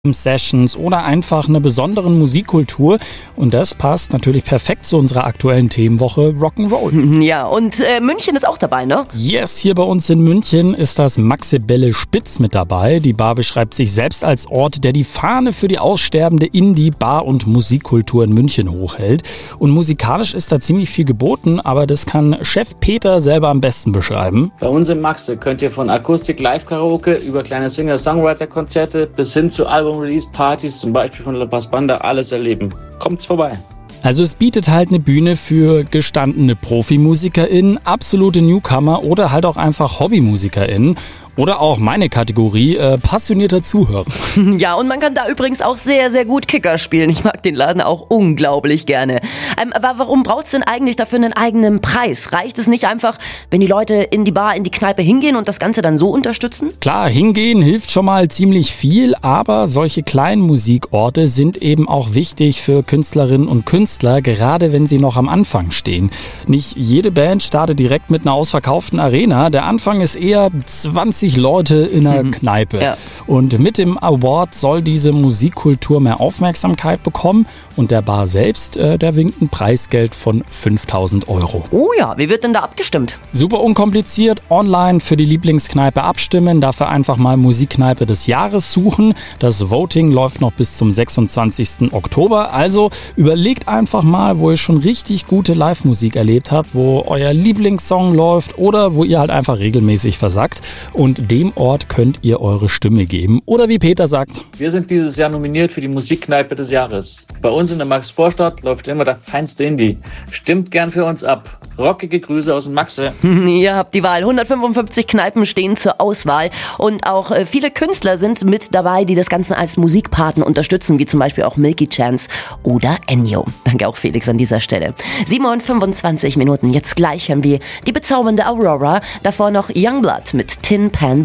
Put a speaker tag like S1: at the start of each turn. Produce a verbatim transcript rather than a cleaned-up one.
S1: Sessions oder einfach eine besondere Musikkultur. Und das passt natürlich perfekt zu unserer aktuellen Themenwoche Rock'n'Roll.
S2: Ja, und äh, München ist auch dabei, ne?
S1: Yes, hier bei uns in München ist das Maxebälle Spitz mit dabei. Die Bar beschreibt sich selbst als Ort, der die Fahne für die aussterbende Indie-, Bar- und Musikkultur in München hochhält. Und musikalisch ist da ziemlich viel geboten, aber das kann Chef Peter selber am besten beschreiben.
S3: Bei uns im Maxe könnt ihr von Akustik-Live-Karaoke über kleine Singer-Songwriter-Konzerte bis hin zu Album-Release-Partys, zum Beispiel von La Bass Banda, alles erleben. Kommt's vorbei.
S1: Also es bietet halt eine Bühne für gestandene ProfimusikerInnen, absolute Newcomer oder halt auch einfach HobbymusikerInnen. Oder auch meine Kategorie, äh, passionierter Zuhörer.
S2: Ja, und man kann da übrigens auch sehr, sehr gut Kicker spielen. Ich mag den Laden auch unglaublich gerne. Ähm, aber warum braucht es denn eigentlich dafür einen eigenen Preis? Reicht es nicht einfach, wenn die Leute in die Bar, in die Kneipe hingehen und das Ganze dann so unterstützen?
S1: Klar, hingehen hilft schon mal ziemlich viel, aber solche kleinen Musikorte sind eben auch wichtig für Künstlerinnen und Künstler, gerade wenn sie noch am Anfang stehen. Nicht jede Band startet direkt mit einer ausverkauften Arena. Der Anfang ist eher zwanzig Leute in einer mhm. Kneipe.
S2: Ja.
S1: Und mit dem Award soll diese Musikkultur mehr Aufmerksamkeit bekommen und der Bar selbst, äh, der winkt ein Preisgeld von fünftausend Euro.
S2: Oh ja, wie wird denn da abgestimmt?
S1: Super unkompliziert, online für die Lieblingskneipe abstimmen, dafür einfach mal Musikkneipe des Jahres suchen. Das Voting läuft noch bis zum sechsundzwanzigsten Oktober, also überlegt einfach mal, wo ihr schon richtig gute Live-Musik erlebt habt, wo euer Lieblingssong läuft oder wo ihr halt einfach regelmäßig versackt. Und dem Ort könnt ihr eure Stimme geben. Oder wie Peter sagt:
S3: Wir sind dieses Jahr nominiert für die Musikkneipe des Jahres. Bei uns in der Max-Vorstadt läuft immer der feinste Indie. Stimmt gern für uns ab. Rockige Grüße aus dem Maxe.
S2: Ihr habt die Wahl. hundertfünfundfünfzig Kneipen stehen zur Auswahl. Und auch äh, viele Künstler sind mit dabei, die das Ganze als Musikpaten unterstützen, wie zum Beispiel auch Milky Chance oder Ennio. Danke auch Felix an dieser Stelle. sieben Uhr fünfundzwanzig Minuten. Jetzt gleich haben wir die bezaubernde Aurora. Davor noch Youngblood mit Tin Pan